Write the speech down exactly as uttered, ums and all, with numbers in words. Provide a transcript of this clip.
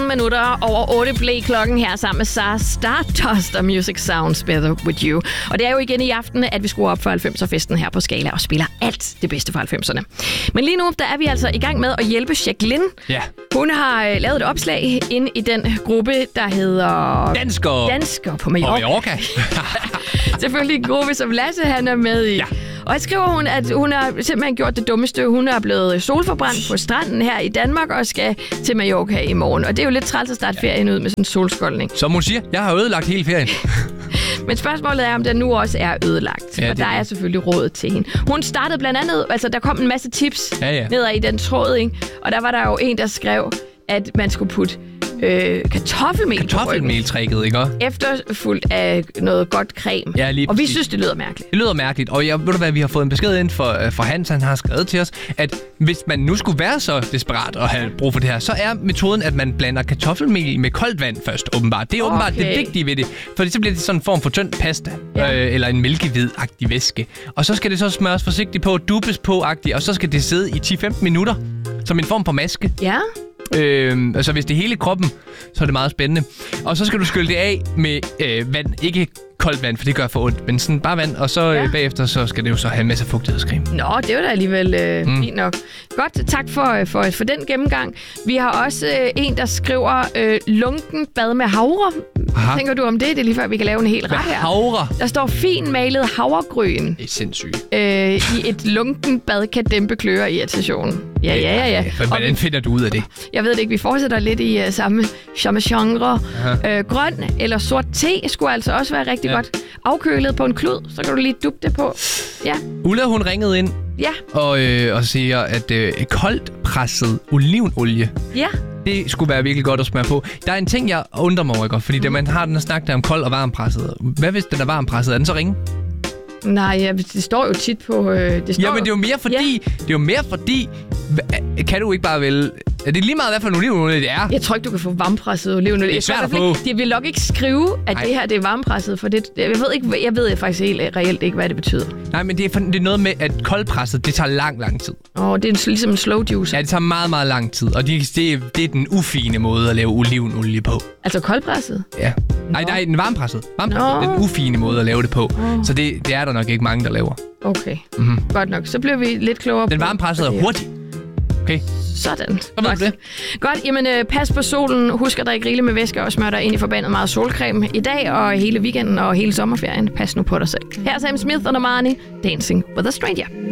minutter over otte blev klokken her sammen med Sarah Stardust og Music Sounds Better With You. Og det er jo igen i aften, at vi skruer op for halvfemser-festen her på Skala og spiller alt det bedste fra halvfemserne. Men lige nu, der er vi altså i gang med at hjælpe Jacqueline. Ja. Hun har øh, lavet et opslag ind i den gruppe, der hedder... Dansker. Dansker på Mallorca. På Mallorca. Selvfølgelig en gruppe, som Lasse han er med i. Ja. Og jeg skriver hun, at hun har simpelthen gjort det dummeste. Hun er blevet solforbrændt på stranden her i Danmark og skal til Mallorca i morgen. Og det er jo lidt træls at starte ferien ud med sådan en solskoldning. Som hun siger, jeg har ødelagt hele ferien. Men spørgsmålet er, om den nu også er ødelagt. Ja, og der er selvfølgelig råd til hende. Hun startede blandt andet, altså der kom en masse tips ja, ja. ned i den tråd, ikke? Og der var der jo en, der skrev, at man skulle putte øh, kartoffelmel Kartoffelmeltrækket, ikke? efterfulgt af noget godt creme. Ja, lige og vi præcis. synes, det lyder mærkeligt. Det lyder mærkeligt, og jeg ved du hvad, vi har fået en besked ind for, for Hans, han har skrevet til os, at hvis man nu skulle være så desperat og have brug for det her, så er metoden, at man blander kartoffelmel med koldt vand først, åbenbart. Det er åbenbart Okay. det vigtige ved det, fordi så bliver det sådan en form for tynd pasta, Ja. øh, eller en mælkehvid-agtig væske. Og så skal det så smøres forsigtigt på, duppes på-agtigt, og så skal det sidde i ti til femten minutter, som en form for maske. Ja. Øh, altså hvis det er hele kroppen, så er det meget spændende. Og så skal du skylle det af med øh, vand. Ikke koldt vand, for det gør for ondt, men sådan bare vand. Og så Ja. øh, bagefter, så skal det jo så have en masse fugtighedscreme. Nå, det var da alligevel øh, mm. fint nok. Godt, tak for, for, for den gennemgang. Vi har også øh, en, der skriver øh, lunken bad med havre. Aha. Tænker du om det? Det er lige før, vi kan lave en hel Med ret her. havre. Der står fin malet havregryn. Det er sindssygt. Øh, I et lunken bad kan dæmpe kløer i irritationen. Ja, ja, ja, ja. Men hvordan finder du ud af det? Jeg ved det ikke, vi fortsætter lidt i uh, samme, samme genre. Øh, grøn eller sort te skulle altså også være rigtig Ja. godt. Afkølet på en klud, så kan du lige duppe det på. Ja, Ulla, hun ringede ind ja, og, øh, og siger, at øh, koldt presset olivenolie, ja. det skulle være virkelig godt at smøre på. Der er en ting, jeg undrer mig over, ikke? Fordi mm. da man har den her snak der om kold og varmpresset. Hvad hvis den er varmpresset? Er den så ringe? Nej, ja, det står jo tit på... Øh, det står Ja, men det er jo mere fordi... Ja. Det er jo mere fordi... hva- Kan du ikke bare vel... Er det lige meget, hvad for en olivenolie det er? Jeg tror ikke, du kan få varmpresset olivenolie. Det er Jeg tror svært i at hvert fald få. ikke- De vil nok ikke skrive, at Nej. det her det er varmpresset, for det, jeg ved ikke, jeg ved faktisk helt reelt ikke, hvad det betyder. Nej, men det er, for, det er noget med, at koldpresset, det tager lang, lang tid. Åh, det er en, ligesom en slow juicer. Ja, det tager meget, meget lang tid. Og det, det, er- det er den ufine måde at lave olivenolie på. Altså koldpresset? Ja. Nej, nej, den varmpresset. Varmpresset, Nå. det er den ufine måde at lave det på. Nå. Så det, det er der nok ikke mange, der laver. Okay, Mhm. godt nok. Så bliver vi lidt klogere Den på... varmpressede er det. hurtig. Okay. Sådan. Så ved Godt. du det. Godt, jamen øh, pas på solen. Husk at drikke rigeligt med væske og smør dig ind i forbandet meget solcreme i dag og hele weekenden og hele sommerferien. Pas nu på dig selv. Her er Sam Smith og Normani, Dancing with a Stranger.